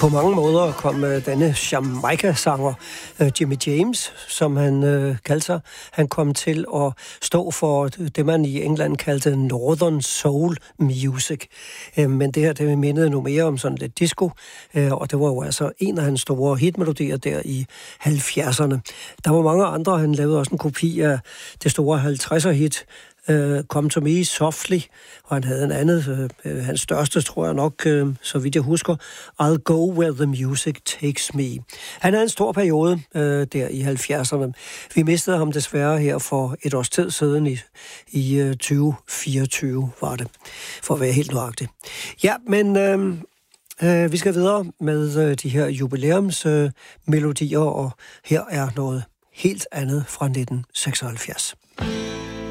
På mange måder kom denne Jamaica-sanger, Jimmy James, som han kaldte sig, han kom til at stå for det, man i England kaldte Northern Soul Music. Men det her, det mindede nu mere om sådan lidt disco, og det var jo altså en af hans store hitmelodier der i 70'erne. Der var mange andre, han lavede også en kopi af det store 50'er-hit, Come to Me Softly, og han havde en andet, hans største, tror jeg nok, så vidt jeg husker, I'll Go Where the Music Takes Me. Han havde en stor periode der i 70'erne. Vi mistede ham desværre her for et års tid siden i 2024, var det, for at være helt nøjagtig. Ja, men vi skal videre med de her jubilæumsmelodier, og her er noget helt andet fra 1976.